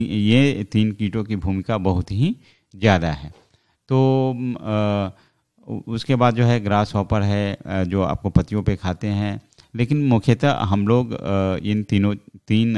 ये 3 कीटों की भूमिका बहुत ही ज़्यादा है। तो उसके बाद जो है ग्रास हॉपर है, जो आपको पत्तियों पे खाते हैं, लेकिन मुख्यतः हम लोग इन तीन